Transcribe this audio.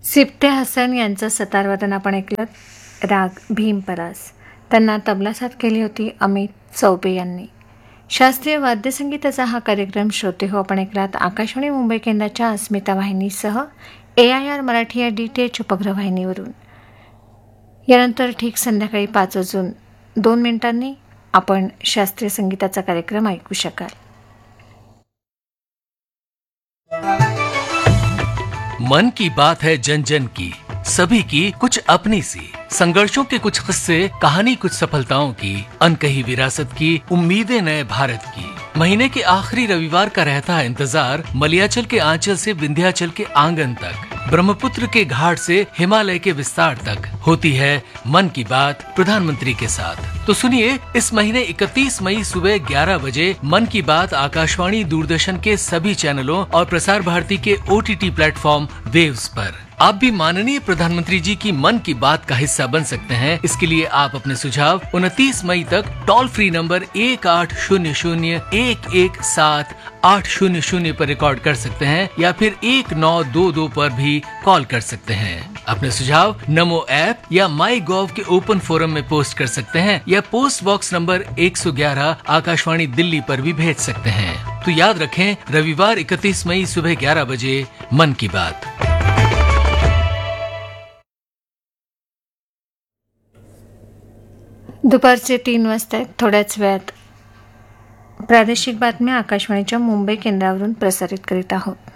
सिप्ते हसन यांचं सतारवादन आपण ऐकलं. राग भीमपरास. त्यांना तबला साथ केली होती अमित चौबे यांनी. शास्त्रीय वाद्यसंगीताचा हा कार्यक्रम श्रोते हो आपण ऐकलात आकाशवाणी मुंबई केंद्राच्या अस्मिता वाहिनीसह AIR मराठी या DTH उपग्रह वाहिनीवरून. यानंतर ठीक संध्याकाळी 5:02 आपण शास्त्रीय संगीताचा कार्यक्रम ऐकू शकाल. मन की बात है जन जन की, सभी की कुछ अपनी सी, संघर्षों के कुछ किस्से, कहानी कुछ सफलताओं की, अनकही विरासत की, उम्मीदें नए भारत की. महीने के आखिरी रविवार का रहता है इंतजार, मलयाचल के आंचल से विंध्याचल के आंगन तक, ब्रह्मपुत्र के घाट से हिमालय के विस्तार तक होती है मन की बात प्रधानमंत्री के साथ. तो सुनिए, इस महीने 31 मई सुबह 11 बजे मन की बात आकाशवाणी दूरदर्शन के सभी चैनलों और प्रसार भारती के OTT प्लेटफॉर्म वेव्स पर. आप भी माननीय प्रधानमंत्री जी की मन की बात का हिस्सा बन सकते हैं. इसके लिए आप अपने सुझाव 29 मई तक टोल फ्री नंबर 1800-117-800 पर रिकॉर्ड कर सकते हैं या फिर 1922 पर भी कॉल कर सकते हैं. अपने सुझाव नमो ऐप या MyGov के ओपन फोरम में पोस्ट कर सकते हैं या post box number 111 Akashvani Delhi पर भी भेज सकते हैं. तो याद रखें, रविवार 31 मई सुबह 11 बजे मन की बात. दुपारचे 3 वाजता थोड्याच वेळात प्रादेशिक बातम्या आकाशवाणीच्या मुंबई केंद्रावरून प्रसारित करीत आहोत.